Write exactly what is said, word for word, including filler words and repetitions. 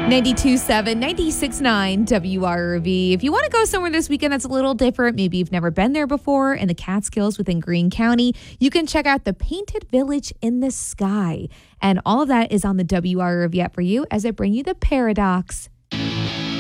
ninety-two point seven, ninety-six point nine W R R V. If you want to go somewhere this weekend that's a little different, maybe you've never been there before, in the Catskills within Greene County, you can check out the Painted Village in the Sky. And all of that is on the W R R V app for you as I bring you the Paradox.